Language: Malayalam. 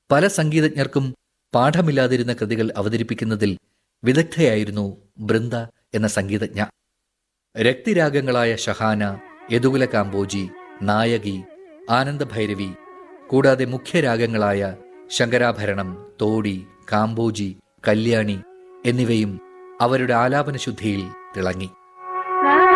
പല സംഗീതജ്ഞർക്കും പാഠമില്ലാതിരുന്ന കൃതികൾ അവതരിപ്പിക്കുന്നതിൽ വിദഗ്ധയായിരുന്നു ബൃന്ദ എന്ന സംഗീതജ്ഞ. രക്തിരാഗങ്ങളായ ഷഹാന, യദുകുല കാമ്പോജി, നായകി, ആനന്ദഭൈരവി, കൂടാതെ മുഖ്യരാഗങ്ങളായ ശങ്കരാഭരണം, തോടി, കാമ്പോജി, കല്യാണി എന്നിവയും അവരുടെ ആലാപന ശുദ്ധിയിൽ തിളങ്ങി.